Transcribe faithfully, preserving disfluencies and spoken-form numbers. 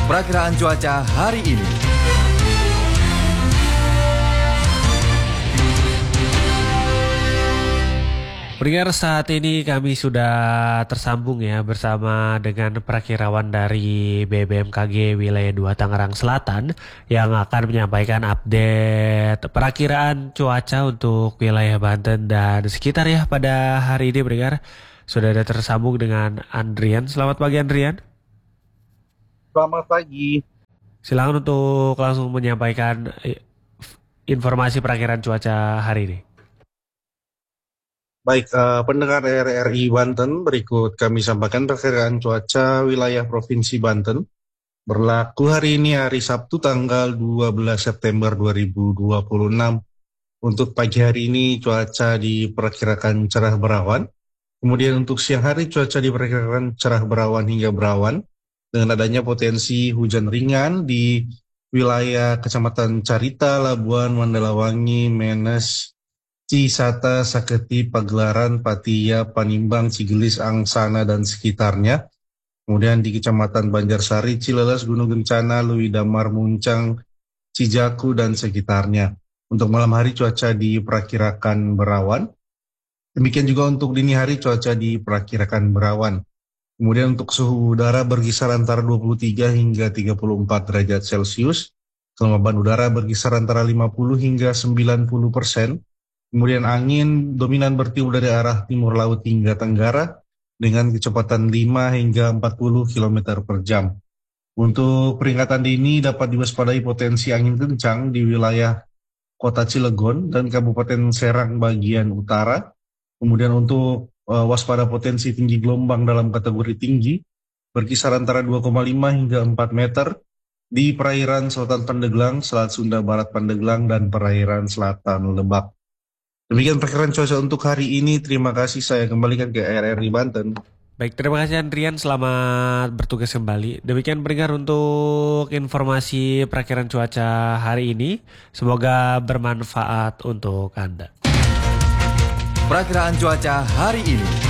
Perakiraan cuaca hari ini. Pendengar, saat ini kami sudah tersambung ya bersama dengan perakirawan dari B B M K G wilayah dua Tangerang Selatan yang akan menyampaikan update perakiraan cuaca untuk wilayah Banten dan sekitar ya pada hari ini. Pendengar, sudah ada tersambung dengan Andrian. Selamat pagi Andrian. Selamat pagi. Silakan untuk langsung menyampaikan informasi perakiraan cuaca hari ini. Baik, uh, pendengar R R I Banten, berikut kami sampaikan perakiraan cuaca wilayah Provinsi Banten berlaku hari ini hari Sabtu tanggal dua belas September dua ribu dua puluh enam. Untuk pagi hari ini cuaca diperkirakan cerah berawan. Kemudian untuk siang hari cuaca diperkirakan cerah berawan hingga berawan dengan adanya potensi hujan ringan di wilayah Kecamatan Carita, Labuan, Mandalawangi, Menes, Cisata, Saketi, Pagelaran, Patia, Panimbang, Cigelis, Angsana, dan sekitarnya. Kemudian di Kecamatan Banjarsari, Cileles, Gunung Kencana, Luidamar, Muncang, Cijaku, dan sekitarnya. Untuk malam hari cuaca diperkirakan berawan. Demikian juga untuk dini hari cuaca diperkirakan berawan. Kemudian untuk suhu udara berkisar antara dua puluh tiga hingga tiga puluh empat derajat Celcius. Kelembaban udara berkisar antara lima puluh hingga sembilan puluh persen. Kemudian angin dominan bertiup dari arah timur laut hingga tenggara dengan kecepatan lima hingga empat puluh kilometer per jam. Untuk peringatan dini dapat diwaspadai potensi angin kencang di wilayah Kota Cilegon dan Kabupaten Serang bagian utara. Kemudian untuk uh, waspada potensi tinggi gelombang dalam kategori tinggi berkisar antara dua koma lima hingga empat meter di perairan Selatan Pandeglang, Selat Sunda Barat Pandeglang, dan perairan Selatan Lebak. Demikian perkiraan cuaca untuk hari ini. Terima kasih, saya kembalikan ke R R I Banten. Baik, terima kasih Andrian, selamat bertugas kembali. Demikian pendengar untuk informasi perakiraan cuaca hari ini. Semoga bermanfaat untuk Anda. Perakiraan cuaca hari ini.